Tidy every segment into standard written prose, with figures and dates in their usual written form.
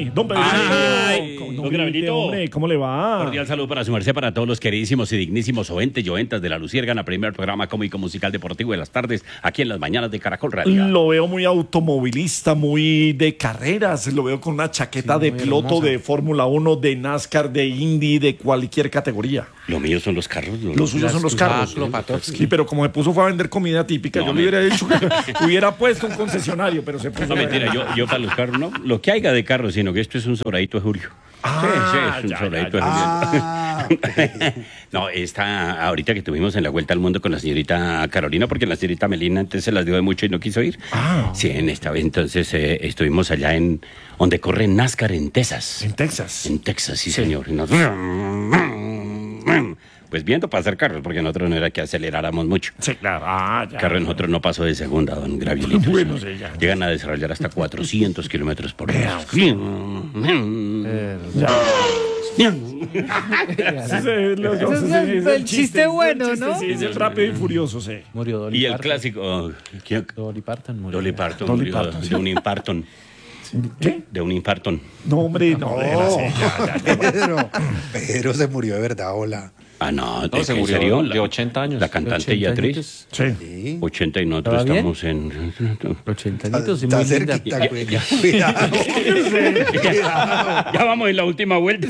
Don Pedrito. Don Gravelito. Hombre, ¿cómo le va? Cordial saludo para su merced, para todos los queridísimos y dignísimos oyentes y oyentas de La Luciérgana, primer programa cómico musical deportivo de las tardes, aquí en las mañanas de Caracol Radio. Lo veo muy automovilista, muy de carreras. Lo veo con una chaqueta de piloto hermosa, de Fórmula 1, de NASCAR, de Indy, de cualquier categoría. Lo mío son los carros. Los suyos son los carros. Sí, pero como me puso fue a vender comida típica, yo le hubiera dicho que hubiera puesto un concesionario, pero se puso. No, mentira, yo para los carros no. Lo que haya de carros, sino que esto es un sobradito de Julio. Sí, es un sobradito de Julio. No, ahorita que estuvimos en la Vuelta al Mundo con la señorita Carolina, porque la señorita Melina antes se las dio de mucho y no quiso ir. Sí, en esta vez entonces estuvimos allá en donde corre NASCAR en Texas. ¿En Texas? En Texas, sí. Señor. Y pues viendo pasar carros, porque nosotros no era que aceleráramos mucho. Sí, claro. El carro de nosotros no pasó de segunda, don Gravielito. Bueno, sí, ya. Llegan a desarrollar hasta 400 kilómetros por hora. Es el chiste bueno, ¿no? Sí, es el Rápido y Furioso, sí. Murió Dolly Y el Parton. clásico... Dolly Parton murió. Dolly Parton Dolly murió Parton, sí. de un infartón. ¿Qué? De un infartón. No, hombre, no. Pedro se murió de verdad, hola. No, No, se ¿en murió serio? de 80 años. La cantante y actriz. Sí. 80 y nosotros ¿Está bien? estamos en... 80 añitos y Está muy linda. cerquita, güey. Cuidado. Ya vamos en la última vuelta.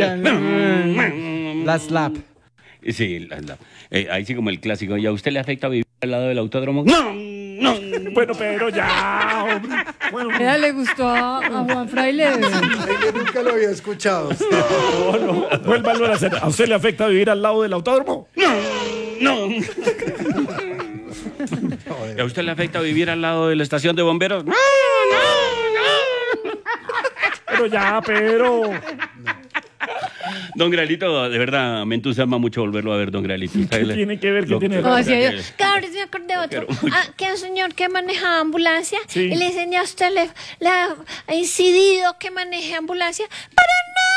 La slap. Sí, ahí sí como el clásico. ¿Y a usted le afecta vivir al lado del autódromo? No. Bueno, pero ya, hombre. Bueno, Mira, le gustó a Juan Fraile. Yo nunca lo había escuchado. no. Vuélvalo a hacer. ¿A usted le afecta vivir al lado del autódromo? No. ¿Y a usted le afecta vivir al lado de la estación de bomberos? No. Pero ya, pero... Don Graelito, de verdad, me entusiasma mucho volverlo a ver, don Graelito. ¿Qué tiene que ver? ¿Qué tiene que No, ver? sí, cabrón, me acordé de otro. Que un señor que manejaba ambulancia Sí. y le enseñó a usted, le ha incidido que maneje ambulancia. ¡Para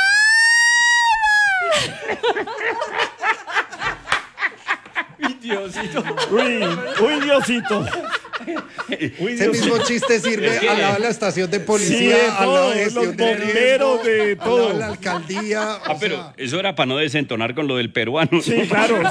Diosito. Uy, Diosito. Uy, Ese mismo chiste sirve al lado de la estación de policía, Sí, de al lado de todo, gestión los de bomberos, riesgo, de al todo. lado de la alcaldía. Pero eso era para no desentonar con lo del peruano. Sí, claro.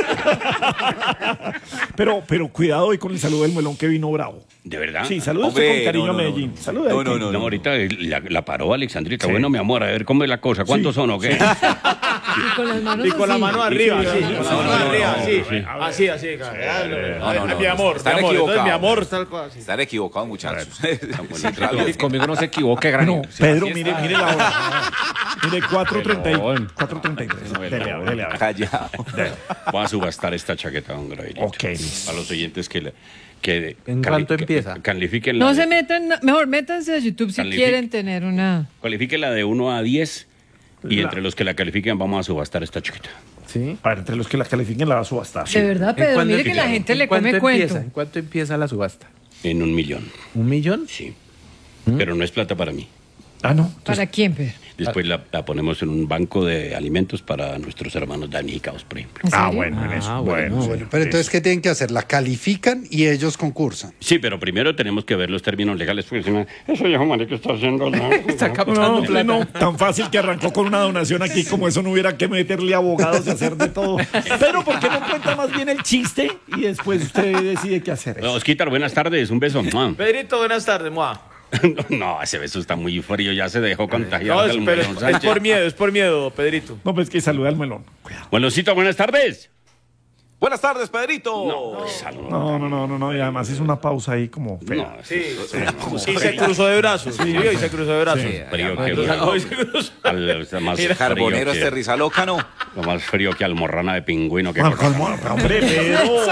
Pero cuidado hoy con el saludo del melón que vino bravo. ¿De verdad? Sí, saludos Hombre, con cariño no, a no, Medellín. no. Saluda. No, ahorita la paró Alexandrita. Sí. Bueno, mi amor, a ver cómo es la cosa. ¿Cuántos son o qué? Y con las manos Y con la así. mano arriba, sí. Con la mano arriba, sí. sí. Así. No. Mi amor, Están entonces equivocados. mi amor, tal cosa así. Están equivocados, muchachos. Claro. Conmigo no se equivoque, Granio. Pedro, mire la hora. Mire, 4:33. Dele a ver. Callado. Voy a subastar esta chaqueta, don Gravelito. Ok, listo. A los oyentes que ¿En cuánto empieza? Califiquen No se metan, mejor métanse a YouTube si Califique. quieren tener una. Califíquenla de 1 a 10 y entre los que la califiquen vamos a subastar esta chaqueta. ¿Sí? Para entre los que la califiquen la va a subastar. De verdad, Pedro, mire que la gente le come cuento. ¿En cuánto empieza la subasta? En 1 millón, ¿1 millón? sí. Pero no es plata para mí. Ah, no. ¿Para quién, Pedro? Después la ponemos en un banco de alimentos para nuestros hermanos damnificados, por ejemplo. ¿En serio? Bueno, en eso. bueno, sí. Bueno, pero entonces, ¿qué tienen que hacer? La califican y ellos concursan. Sí, pero primero tenemos que ver los términos legales, porque si no, eso viejo marica está haciendo... Está captando No, plata. no, tan fácil que arrancó con una donación aquí, como eso no hubiera que meterle abogados y hacer de todo. Pero ¿por qué no cuenta más bien el chiste y después usted decide qué hacer? Osquitar, buenas tardes, un beso. Pedrito, buenas tardes, Moa. No, ese beso está muy frío, ya se dejó contagiar. No, del pero melón es Sánchez. por miedo, Pedrito. No, pues que saluda al melón. Cuidado. Buenosito, buenas tardes. Buenas tardes, Pedrito. No, y además es una pausa ahí como fea. No, Sí, y se cruzó de brazos. Sí, y se cruzó de brazos. frío que Hoy se cruzó. más Carbonero frío este Rizaloca, ¿no? lo más frío que almorrana de pingüino que Hombre, Pedro.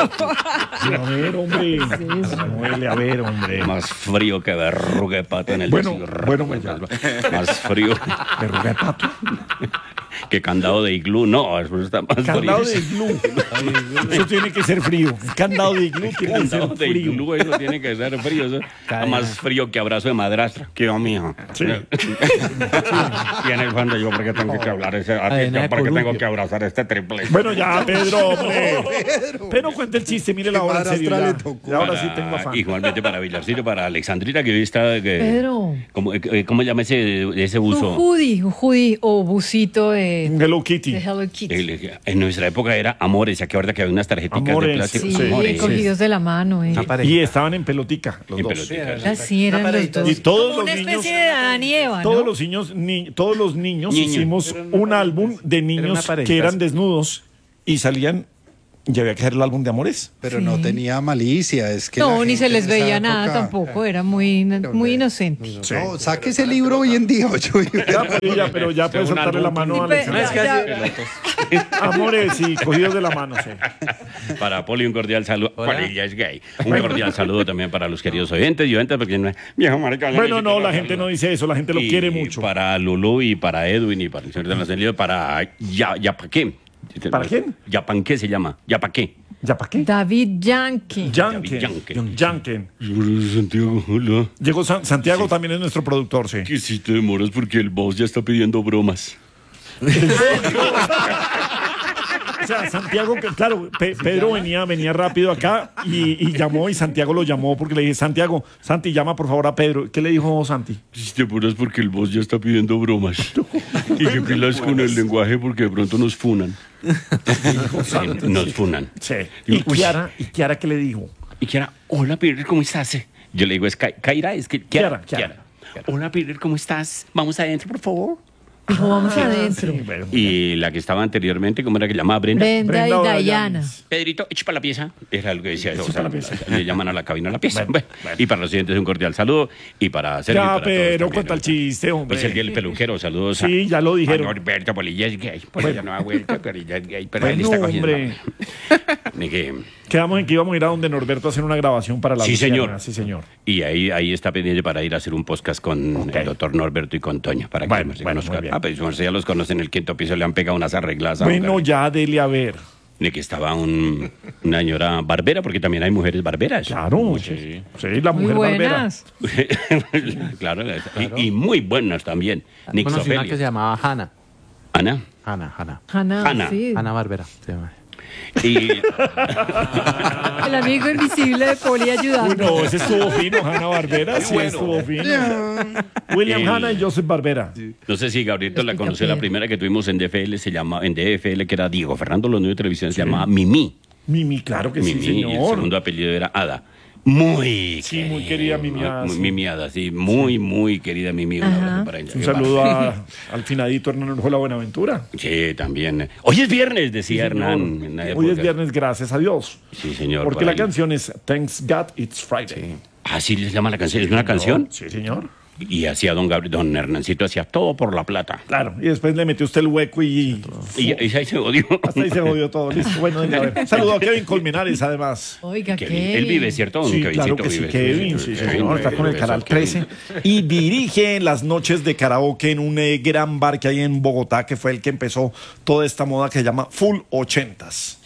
A ver, hombre. más frío que verruga de pato en el Bueno, desierto. bueno, ya. Más frío. Verruga de pato. Que candado de iglú. No, eso está más Candado bonito. de iglú. Eso tiene que ser frío. Candado de iglú tiene que ser Candado de frío. iglú, eso tiene que ser frío. Eso está más frío que abrazo de madrastra. Que yo, mijo. Sí. Y en el fondo yo, ¿por qué tengo que hablar ese? Cadena de ¿Por qué tengo columpio. que abrazar este triple? Bueno, ya, Pedro, hombre. Pero cuente el chiste, mire la Qué hora en serio. madrastra Ya. le tocó. Y ahora sí tengo afán. Igualmente para Villarcito, para Alexandrina, que hoy está... Pedro. ¿Cómo llama ese Un buzo? hoodie o busito de Hello Kitty. Hello Kitty. En nuestra época era Amores, ¿se acuerda que había unas tarjeticas Amores, de plástico? Sí, Amores. cogidos de la mano. Una pareja. Y estaban en pelotica, los En dos. pelotica. Así eran los dos. Y todos Como los una niños, especie de Adán y Eva, ¿no? todos los niños hicimos un álbum de una niños pareja, que eran sí. desnudos y salían, y había que hacer el álbum de amores. Pero no tenía malicia, es que No, la ni se gente les en esa veía nada época- tampoco, era muy inocente. No, saque ese libro hoy en día, ocho. Pero ya puedes un soltarle la álbum. mano a Y pe- Alexandra. Amores y cogidos de la mano, sí. Para Poli, un cordial saludo. Hola. Poli ya es gay. Un cordial saludo también para los queridos oyentes y oyentes, porque no es viejo marica. Bueno, no, la gente no dice eso, la gente lo Y quiere mucho. Para Lulú y para Edwin y para el señor de la Celio, para Yapaqué. ¿Para quién? Yapanqué se llama. Yapaqué. ¿Ya para qué? David Yankee. Janken. Santiago, hola. Llegó Santiago, también es nuestro productor, sí. Que si te demoras porque el boss ya está pidiendo bromas. O sea, Santiago, que, claro, Pedro venía rápido acá y llamó y Santiago lo llamó porque le dije, Santiago, Santi, llama por favor a Pedro. ¿Qué le dijo Santi? Si te apuras porque el boss ya está pidiendo bromas. Y que pilas con el lenguaje porque de pronto nos funan. Nos funan. Sí. Y- ¿Y Kiara qué le dijo? Y Kiara, hola Peter, ¿cómo estás? Yo le digo, es Kaira, es que Kiara. Hola Peter, ¿cómo estás? Vamos adentro, por favor. Dijo, vamos adentro. Bueno. Y la que estaba anteriormente, ¿cómo era que llamaba Brenda? Brenda y o Diana. Pedrito, echa para la pieza. Era lo que decía. Echa para la pieza. Le llaman a la cabina la pieza. Bueno. Y para los siguientes un cordial saludo. Y para Sergio. Ya, para todos pero también. cuenta el chiste, hombre. Hoy es el día del peluquero. Saludos Sí, ya lo dijeron. a Norberto Polilla es gay. Pues ella no ha vuelto, pero ella es gay. Pero él Bueno, está cogiendo. hombre. Ni que- Quedamos en que íbamos a ir a donde Norberto a hacer una grabación para la Sí, Luciana. señor. Sí, señor. Y ahí está pendiente para ir a hacer un podcast con Ok. el doctor Norberto y con Toña. Para que Bueno, se bueno, conozcan. muy bien. Ah, pues ya los conocen en el quinto piso. Le han pegado unas arregladas. a Bueno, Juan ya dele a ver. de que estaba una señora barbera, porque también hay mujeres barberas. Claro, sí, la Muy mujer barbera. buenas. Claro, y muy buenas también. Nick Conocí una Sofelia. que se llamaba Hanna. Ana. Hanna. Hanna, sí. Hanna Barbera. se llama. Y El amigo invisible de Poli Uy, ayudando. no, ese estuvo fino, Hanna Barbera. Sí, estuvo fino. William El- Hanna y Joseph Barbera. no sé si Gabrielito la Explica conoció, la bien. primera que tuvimos en DFL se llama, en DFL, que era Diego Fernando Londoño de Televisión, se llamaba Mimi. Mimi, claro que sí, Mimi, y el señor. segundo apellido era Ada. Muy Sí, muy querida Mimi Ada, sí. Mimi Ada, sí, muy querida Mimi. Un abrazo Ajá. para ella. Un saludo al finadito Hernán Orjuela Buenaventura. Sí, también. Hoy es viernes, decía Señor. Hernán. en la Hoy época. es viernes, gracias a Dios. Sí, señor. Porque por la ahí. canción es Thanks God It's Friday. Ah, sí, les llama la canción. ¿Es una canción? Sí, señor. Y hacía don Hernancito, hacía todo por la plata. Claro. Y después le metió usted el hueco y Y ahí se odió. hasta ahí se jodió todo. Listo. Bueno, dele a ver. Saludo a Kevin Colmenares, además. Oiga, Kevin. ¿qué? Él vive, ¿cierto? Don Sí, Kevincito claro que sí, vive. Kevin, sí, señor, está con el Kevin, canal Kevin. 13 y dirige las noches de karaoke en un gran bar que hay en Bogotá, que fue el que empezó toda esta moda que se llama Full 80s.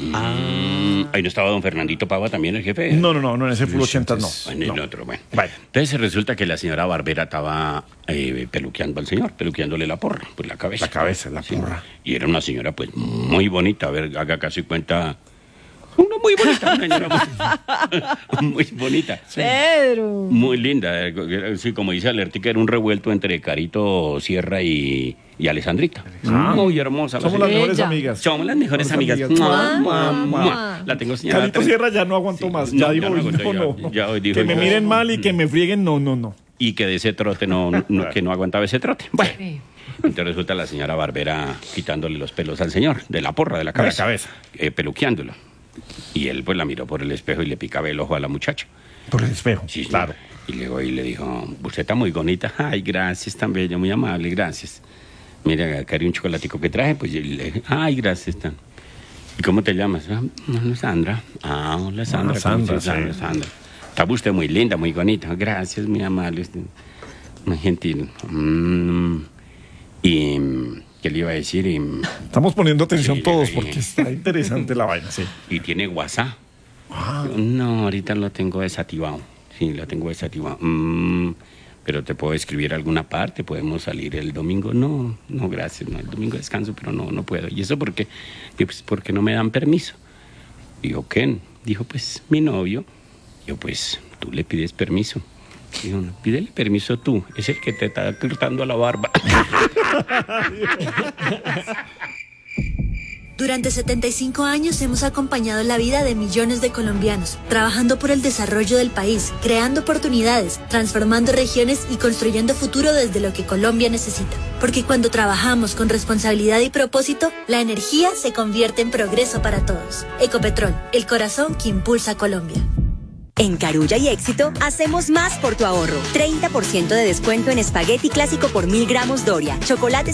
Ahí no estaba don Fernandito Pava también, el jefe. No, en ese Full 80s no. En el No. otro, bueno. Vale. Entonces resulta que la señora Barbera estaba peluqueando al señor, peluqueándole la porra, pues la cabeza. La cabeza, la Sí. porra. Y era una señora, pues, muy bonita. A ver, haga casi cuenta. Una muy bonita, una señora muy bonita. Pedro. Muy linda. Sí, como dice Alertica, era un revuelto entre Carito Sierra y Alessandrita. Muy hermosa. la Somos las señora. mejores Ella. amigas. Somos las mejores amigas. amigas. Mua, mua, Mua. mua. La tengo señalada. Carito Sierra ya no aguantó más. No, Ya ya dijo, no aguantó, no. ya hoy dijo, Que me no. miren mal y que me frieguen, no. Y que de ese trote que no aguantaba ese trote. Bueno, Sí. entonces resulta la señora Barbera quitándole los pelos al señor, de la porra, de la cabeza. cabeza. Peluqueándolo. Y él pues la miró por el espejo y le picaba el ojo a la muchacha. Por el espejo. Sí, sí. Claro. Y luego ahí le dijo, usted está muy bonita. Ay, gracias, tan bella, muy amable, gracias. Mira, acá hay un chocolatico que traje, pues y le dije, ay, gracias, tan. ¿Y cómo te llamas? Ah, hola, Sandra. Ah, hola, Sandra. Ah, Sandra, ¿Cómo estás? sí. Sandra. Está usted muy linda, muy bonita. Gracias, muy amable, muy gentil. Y ¿Qué le iba a decir? Estamos poniendo atención Sí, todos sí. porque está interesante la vaina, sí. Y tiene WhatsApp. No, ahorita lo tengo desactivado. Sí, lo tengo desactivado. Pero te puedo escribir a alguna parte, podemos salir el domingo. No, gracias. No, el domingo descanso, pero no puedo. ¿Y eso por qué? Pues porque no me dan permiso. Digo, ¿quién? Dijo, pues mi novio. Yo, pues tú le pides permiso. Digo, no, pídele permiso tú. Es el que te está cortando la barba. Durante 75 años hemos acompañado la vida de millones de colombianos, trabajando por el desarrollo del país, creando oportunidades, transformando regiones y construyendo futuro desde lo que Colombia necesita. Porque cuando trabajamos con responsabilidad y propósito, la energía se convierte en progreso para todos. Ecopetrol, el corazón que impulsa a Colombia. En Carulla y Éxito, hacemos más por tu ahorro. 30% de descuento en espagueti clásico por 1000 gramos Doria, chocolates